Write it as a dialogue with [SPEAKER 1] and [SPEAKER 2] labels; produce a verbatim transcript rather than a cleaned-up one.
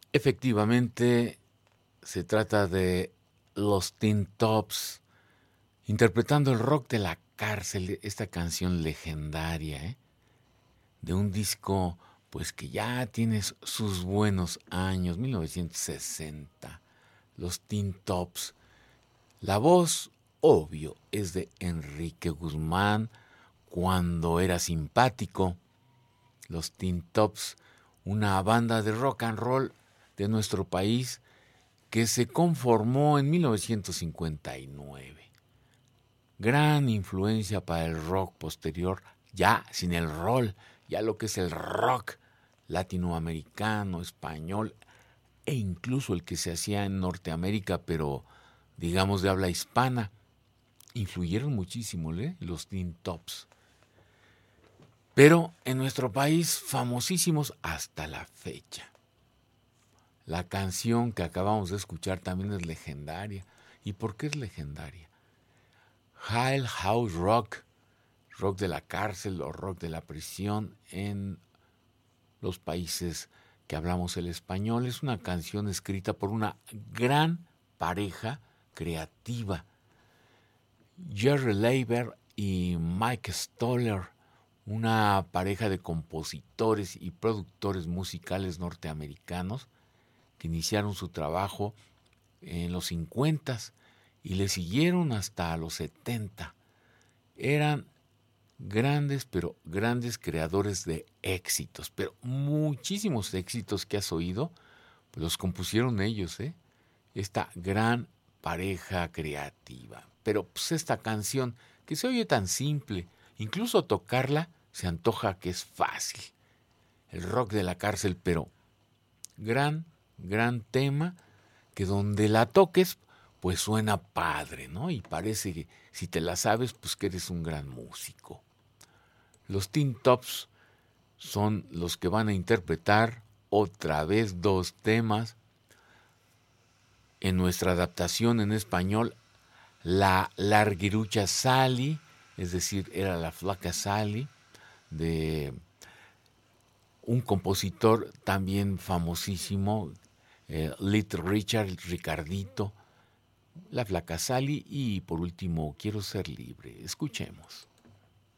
[SPEAKER 1] Efectivamente, se trata de los Teen Tops interpretando el rock de la cárcel, esta canción legendaria, ¿eh? De un disco, pues que ya tiene sus buenos años, mil novecientos sesenta, los Teen Tops. La voz, obvio, es de Enrique Guzmán cuando era simpático. Los Teen Tops, una banda de rock and roll de nuestro país que se conformó en mil novecientos cincuenta y nueve. Gran influencia para el rock posterior, ya sin el roll, ya lo que es el rock latinoamericano, español e incluso el que se hacía en Norteamérica, pero digamos de habla hispana. Influyeron muchísimo, ¿eh? Los Teen Tops. Pero en nuestro país, famosísimos hasta la fecha. La canción que acabamos de escuchar también es legendaria. ¿Y por qué es legendaria? Jailhouse Rock, rock de la cárcel o rock de la prisión en los países que hablamos el español. Es una canción escrita por una gran pareja creativa. Jerry Leiber y Mike Stoller, una pareja de compositores y productores musicales norteamericanos que iniciaron su trabajo en los cincuenta y le siguieron hasta los setenta. Eran grandes, pero grandes creadores de éxitos, pero muchísimos éxitos que has oído, pues los compusieron ellos, ¿eh? Esta gran pareja creativa. Pero pues esta canción, que se oye tan simple, incluso tocarla se antoja que es fácil. El rock de la cárcel, pero gran, gran tema que donde la toques, pues suena padre, ¿no? Y parece que si te la sabes, pues que eres un gran músico. Los Teen Tops son los que van a interpretar otra vez dos temas en nuestra adaptación en español, La Larguirucha Sally, es decir, era la flaca Sally, de un compositor también famosísimo, eh, Little Richard, Ricardito, la flaca Sally y por último, Quiero ser libre. Escuchemos.